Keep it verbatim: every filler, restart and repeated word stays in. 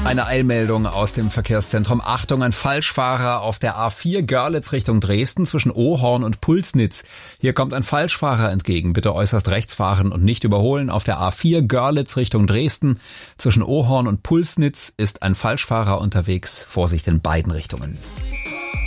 Eine Eilmeldung aus dem Verkehrszentrum. Achtung, ein Falschfahrer auf der A vier Görlitz Richtung Dresden zwischen Ohorn und Pulsnitz. Hier kommt ein Falschfahrer entgegen. Bitte äußerst rechts fahren und nicht überholen. Auf der A vier Görlitz Richtung Dresden zwischen Ohorn und Pulsnitz ist ein Falschfahrer unterwegs. Vorsicht in beiden Richtungen.